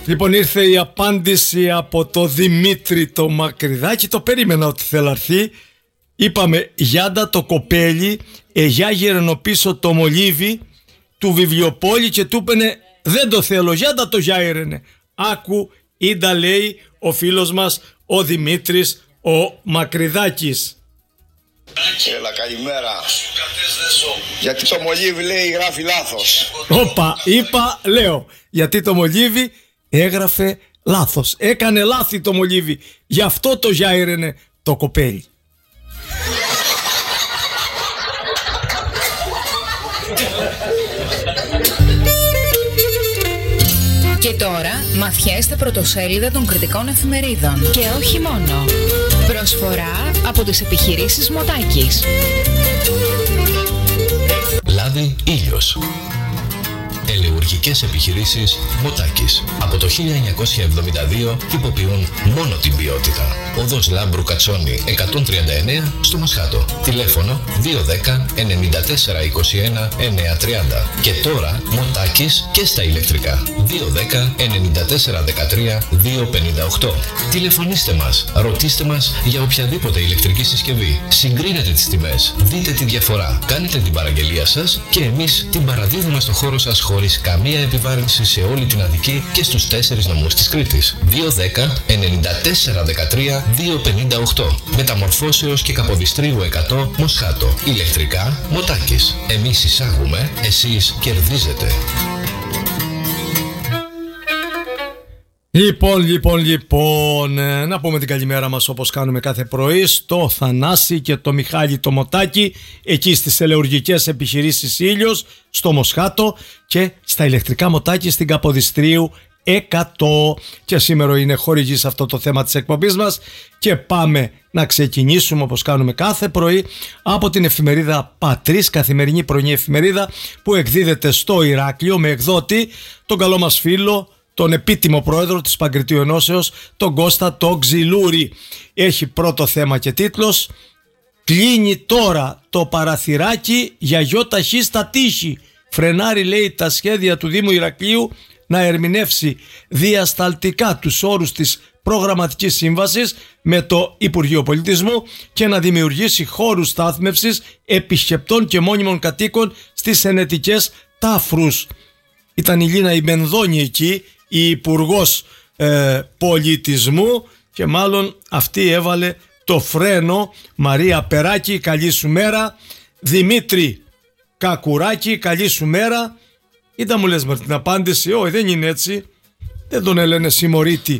Λοιπόν, ήρθε η απάντηση από το Δημήτρη το Μακριδάκι. Το περίμενα ότι θέλει να έρθει. Είπαμε Γιάντα το κοπέλι, εγιάγερνο πίσω το μολύβι του βιβλιοπόλη και του είπαινε δεν το θέλω, Γιάντα το γιάιρενε. Άκου ίντα λέει ο φίλος μας ο Δημήτρης ο Μακριδάκης. Έλα, καλημέρα. Γιατί το μολύβι λέει γράφει λάθος. Όπα, λέω. Γιατί το μολύβι έγραφε λάθος. Έκανε λάθη το μολύβι. Γι' αυτό το γιάιρενε το κοπέλι. Και τώρα μαθιές στα πρωτοσέλιδα των κριτικών εφημερίδων. Και όχι μόνο. Προσφορά από τις επιχειρήσεις Μωτάκης. Λάδι ήλιος. Ελεουργικές επιχειρήσεις Μωτάκης. Από το 1972 τυποποιούν μόνο την ποιότητα. Οδός Λάμπρου Κατσόνη 139 στο Μοσχάτο. Τηλέφωνο 210 94 21 930. Και τώρα Μωτάκης και στα ηλεκτρικά. 210 94 13 258. Τηλεφωνήστε μας, ρωτήστε μας για οποιαδήποτε ηλεκτρική συσκευή. Συγκρίνετε τις τιμές, δείτε τη διαφορά, κάνετε την παραγγελία σας και εμείς την παραδίδουμε στο χώρο σας χωρίς καμία επιβάρυνση σε όλη την Αττική και στους 4 νομούς της Κρήτης. 210 94 13 258. Μεταμορφώσεως και Καποδιστρίου 100 Μοσχάτο. Ηλεκτρικά Μωτάκης. Εμείς εισάγουμε, εσείς κερδίζετε. Λοιπόν, να πούμε την καλημέρα μας όπως κάνουμε κάθε πρωί στο Θανάση και το Μιχάλη το Μωτάκη, εκεί στις ελεουργικές επιχειρήσεις Ήλιος, στο Μοσχάτο και στα ηλεκτρικά Μωτάκη στην Καποδιστρίου 100. Και σήμερα είναι χορηγή σε αυτό το θέμα της εκπομπής μας και πάμε να ξεκινήσουμε όπως κάνουμε κάθε πρωί από την εφημερίδα Πατρίς, καθημερινή πρωινή εφημερίδα που εκδίδεται στο Ηράκλειο με εκδότη τον καλό μας φίλο, τον επίτιμο πρόεδρο της Παγκριτίου Ενώσεως, τον Κώστα το Ξυλούρη. Έχει πρώτο θέμα και τίτλος «Κλείνει τώρα το παραθυράκι για γιοταχή στα τείχη». Φρενάρει, λέει, τα σχέδια του Δήμου Ηρακλείου να ερμηνεύσει διασταλτικά τους όρους της προγραμματικής σύμβασης με το Υπουργείο Πολιτισμού και να δημιουργήσει χώρους στάθμευσης επισκεπτών και μόνιμων κατοίκων στις ενετικές Τάφρους. Ήταν η Λίνα η Μενδώνη εκεί, η Υπουργός Πολιτισμού, και μάλλον αυτή έβαλε το φρένο. Μαρία Περάκη, καλή σου μέρα. Δημήτρη Κακουράκη, καλή σου μέρα. Ήταν μου λες με την απάντηση, όχι δεν είναι έτσι. Δεν τον έλενε συμμορίτη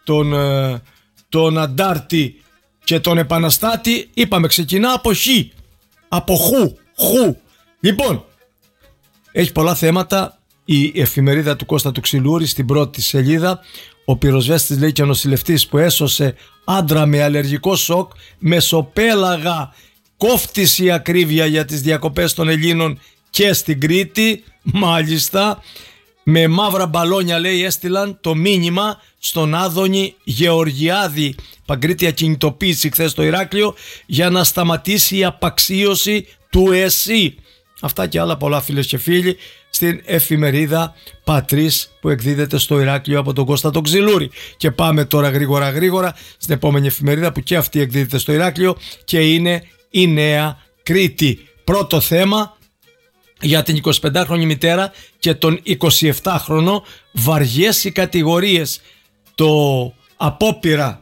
τον αντάρτη και τον επαναστάτη. Είπαμε ξεκινά από χ, από χου. Λοιπόν, έχει πολλά θέματα η εφημερίδα του Κώστα του Ξυλούρη στην πρώτη σελίδα. Ο πυροσβέστης, λέει, και ο νοσηλευτής που έσωσε άντρα με αλλεργικό σοκ μεσοπέλαγα. Κόφτησε η ακρίβεια για τις διακοπές των Ελλήνων και στην Κρήτη. Μάλιστα, με μαύρα μπαλόνια, λέει, έστειλαν το μήνυμα στον Άδωνη Γεωργιάδη. Παγκρίτια κινητοποίηση χθες στο Ηράκλειο για να σταματήσει η απαξίωση του ΕΣΥ. Αυτά και άλλα πολλά, φίλες και φίλοι, στην εφημερίδα Πατρίς που εκδίδεται στο Ηράκλειο από τον Κώστα τον Ξυλούρη. Και πάμε τώρα γρήγορα στην επόμενη εφημερίδα που και αυτή εκδίδεται στο Ηράκλειο και είναι η Νέα Κρήτη. Πρώτο θέμα για την 25χρονη μητέρα και τον 27χρονο, βαριές οι κατηγορίες. Το απόπειρα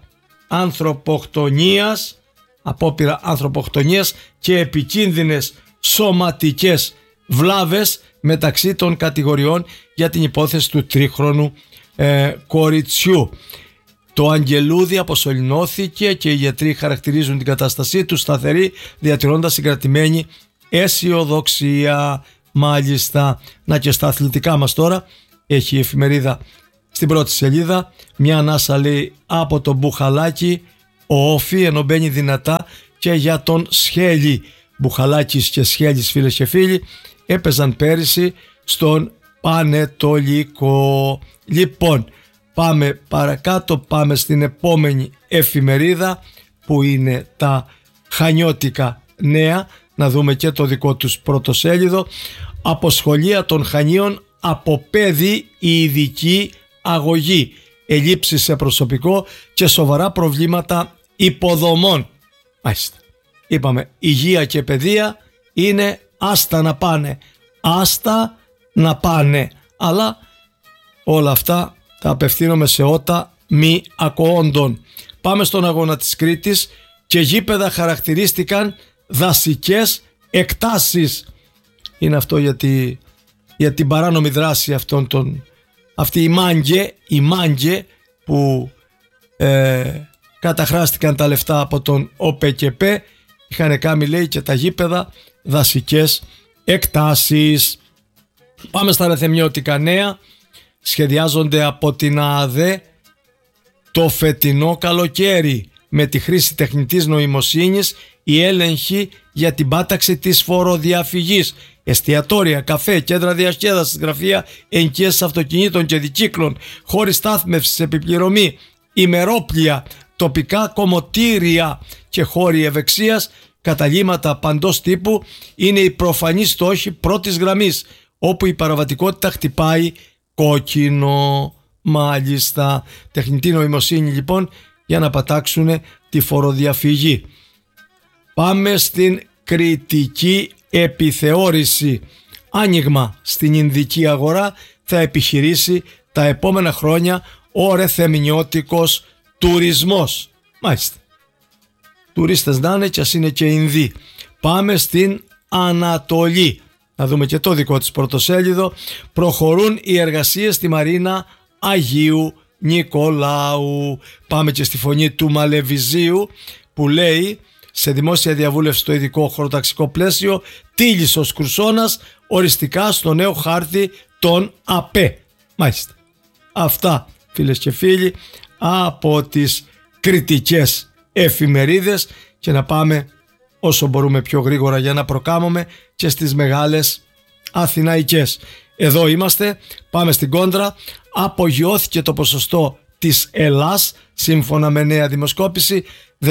ανθρωποκτονίας και επικίνδυνες σωματικές βλάβες μεταξύ των κατηγοριών για την υπόθεση του τρίχρονου κοριτσιού. Το αγγελούδι αποσωληνώθηκε και οι γιατροί χαρακτηρίζουν την κατάστασή του σταθερή, διατηρώντας συγκρατημένη αισιοδοξία. Μάλιστα, να και στα αθλητικά μας τώρα έχει η εφημερίδα στην πρώτη σελίδα μια ανάσα, λέει, από τον Μπουχαλάκη. Ο Όφη ενώ μπαίνει δυνατά και για τον Σχέλη. Μπουχαλάκης και Σχέλης, φίλες και φίλοι, έπαιζαν πέρυσι στον Πανετολικό. Λοιπόν, πάμε παρακάτω, πάμε στην επόμενη εφημερίδα που είναι τα Χανιώτικα Νέα. Να δούμε και το δικό τους πρωτοσέλιδο. Από σχολεία των Χανίων αποπέδει η ειδική αγωγή, ελλείψεις σε προσωπικό και σοβαρά προβλήματα υποδομών. Μάλιστα. Είπαμε, υγεία και παιδεία είναι άστα να πάνε. Άστα να πάνε. Αλλά όλα αυτά τα απευθύνομαι σε ότα μη ακοόντων. Πάμε στον αγώνα της Κρήτης και γήπεδα χαρακτηρίστηκαν δασικές εκτάσεις. Είναι αυτό για την παράνομη δράση αυτή η μάγκε που καταχράστηκαν τα λεφτά από τον ΟΠΕΚΕΠΕ. Είχαν κάνει, λέει, και τα γήπεδα δασικές εκτάσεις. Πάμε στα ρεθεμιώτικα νέα. Σχεδιάζονται από την ΑΑΔΕ το φετινό καλοκαίρι με τη χρήση τεχνητής νοημοσύνης η έλεγχη για την πάταξη της φοροδιαφυγής. Εστιατόρια, καφέ, κέντρα διασκέδασης, γραφεία ενοικίασης αυτοκινήτων και δικύκλων, χώροι στάθμευσης, επιπληρωμή, ημερόπλια, τοπικά κομμωτήρια και χώροι ευεξίας, καταλύματα παντός τύπου είναι οι προφανείς στόχοι πρώτης γραμμής, όπου η παραβατικότητα χτυπάει κόκκινο. Μάλιστα, τεχνητή νοημοσύνη λοιπόν για να πατάξουν τη φοροδιαφυγή. Πάμε στην κριτική επιθεώρηση. Άνοιγμα στην Ινδική αγορά θα επιχειρήσει τα επόμενα χρόνια ο ρεθεμνιώτικος τουρισμός. Μάλιστα. Τουρίστες να είναι και ας είναι και Ινδοί. Πάμε στην Ανατολή. Να δούμε και το δικό της πρωτοσέλιδο. Προχωρούν οι εργασίες στη Μαρίνα Αγίου Νικολάου. Πάμε και στη φωνή του Μαλεβιζίου που λέει: σε δημόσια διαβούλευση στο ειδικό χωροταξικό πλαίσιο τίλησε ο Σκουρσώνας οριστικά στο νέο χάρτη των ΑΠΕ. Μάλιστα. Αυτά, φίλες και φίλοι, από τις κριτικές εφημερίδες, και να πάμε όσο μπορούμε πιο γρήγορα για να προκάμουμε και στις μεγάλες αθηναϊκές. Εδώ είμαστε, πάμε στην κόντρα. Απογειώθηκε το ποσοστό της Ελλάς σύμφωνα με νέα δημοσκόπηση.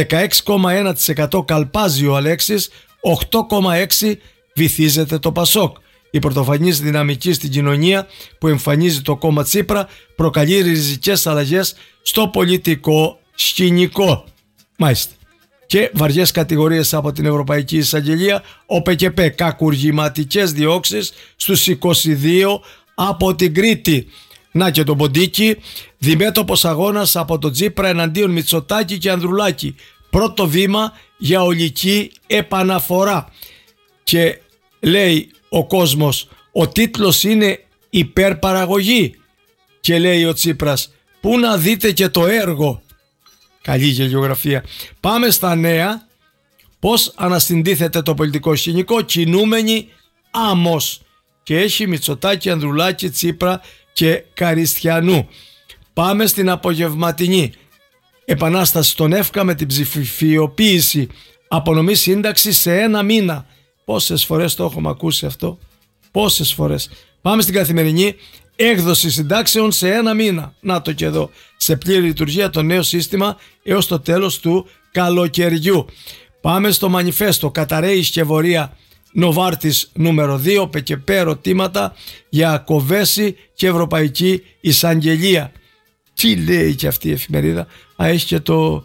16,1% καλπάζει ο Αλέξης, 8,6% βυθίζεται το Πασόκ. Η πρωτοφανής δυναμική στην κοινωνία που εμφανίζει το κόμμα Τσίπρα προκαλεί ριζικές αλλαγές στο πολιτικό σκηνικό. Μάλιστα. Και βαριές κατηγορίες από την Ευρωπαϊκή Εισαγγελία. Ο ΠΚΠ κακουργηματικές διώξεις στους 22 από την Κρήτη. Να και τον Ποντίκη, διμέτωπος αγώνας από τον Τσίπρα εναντίον Μητσοτάκη και Ανδρουλάκη. Πρώτο βήμα για ολική επαναφορά. Και λέει ο κόσμος, ο τίτλος είναι υπερπαραγωγή. Και λέει ο Τσίπρας, πού να δείτε και το έργο. Καλή γεωγραφία. Πάμε στα νέα. Πώς ανασυντίθεται το πολιτικό σκηνικό, κινούμενοι άμμος. Και έχει Μητσοτάκη, Ανδρουλάκη, Τσίπρα και Καριστιανού. Πάμε στην απογευματινή. Επανάσταση στον ΕΦΚΑ με την ψηφιοποίηση απονομή σύνταξη σε 1 μήνα. Πόσες φορές το έχουμε ακούσει αυτό, πόσες φορές. Πάμε στην καθημερινή. Έκδοση συντάξεων σε 1 μήνα. Να το και εδώ. Σε πλήρη λειτουργία το νέο σύστημα έως το τέλος του καλοκαιριού. Πάμε στο μανιφέστο. Καταραίει σκευωρία Νοβάρτης νούμερο 2. ΠΚΠ ερωτήματα για Κοβέση και Ευρωπαϊκή Εισαγγελία. Τι λέει και αυτή η εφημερίδα. Έχει και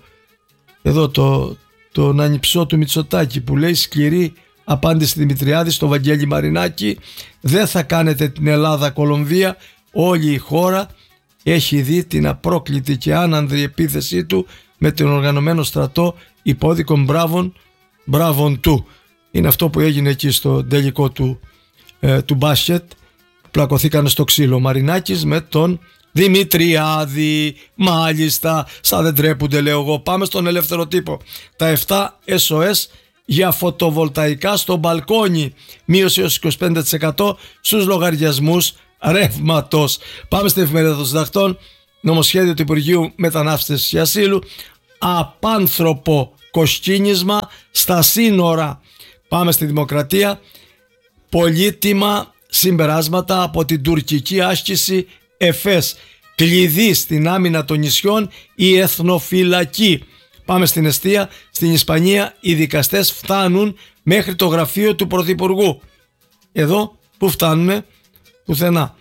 τον ανιψό του Μητσοτάκη που λέει σκληρή απάντηση Δημητριάδη στο Βαγγέλη Μαρινάκη. Δεν θα κάνετε την Ελλάδα Κολομβία. Όλη η χώρα έχει δει την απρόκλητη και άνανδρη επίθεσή του με τον οργανωμένο στρατό υπόδικων μπράβων του. Είναι αυτό που έγινε εκεί στο τελικό του μπάσκετ. Πλακωθήκαν στο ξύλο Μαρινάκης με τον Δημητριάδη. Μάλιστα, σαν δεν τρέπονται λέω εγώ. Πάμε στον ελεύθερο τύπο. Τα 7 SOS για φωτοβολταϊκά στο μπαλκόνι. Μείωση έως 25% στους λογαριασμούς ρεύματος. Πάμε στην εφημερίδα των συντακτών. Νομοσχέδιο του Υπουργείου Μετανάστευσης και Ασύλου. Απάνθρωπο κοσκίνισμα στα σύνορα. Πάμε στη Δημοκρατία. Πολύτιμα συμπεράσματα από την τουρκική άσκηση ΕΦΕΣ. Κλειδί στην άμυνα των νησιών η εθνοφυλακή. Πάμε στην Εστία. Στην Ισπανία οι δικαστές φτάνουν μέχρι το γραφείο του Πρωθυπουργού. Εδώ που φτάνουνε, πουθενά.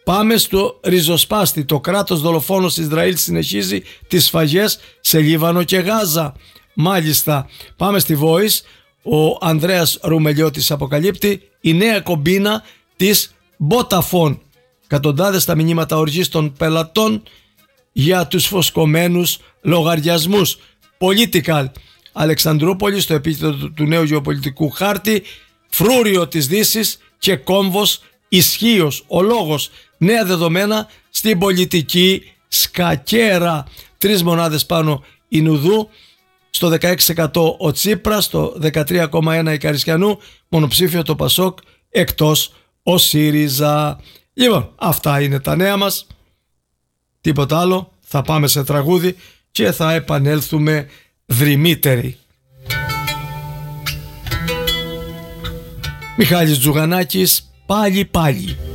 Πάμε στο ριζοσπάστη. Το κράτος δολοφόνος Ισραήλ συνεχίζει τις σφαγές σε Λίβανο και Γάζα. Μάλιστα, πάμε στη Voice. Ο Ανδρέας Ρουμελιώτης αποκαλύπτει η νέα κομπίνα της Vodafone. Εκατοντάδες τα μηνύματα οργής των πελατών για τους φωσκωμένους λογαριασμούς. Political. Αλεξανδρούπολη, στο επίθετο του νέου γεωπολιτικού χάρτη, φρούριο της Δύσης και κόμβος ισχύος. Ο λόγος, νέα δεδομένα στην πολιτική σκακέρα. 3 μονάδες πάνω η Νουδού, στο 16% ο Τσίπρας, στο 13,1% η Καρισιανού, μονοψήφιο το Πασόκ, εκτός ο ΣΥΡΙΖΑ. Λοιπόν, αυτά είναι τα νέα μας. Τίποτα άλλο. Θα πάμε σε τραγούδι και θα επανέλθουμε δρυμύτεροι. Μιχάλης Τζουγανάκης, πάλι.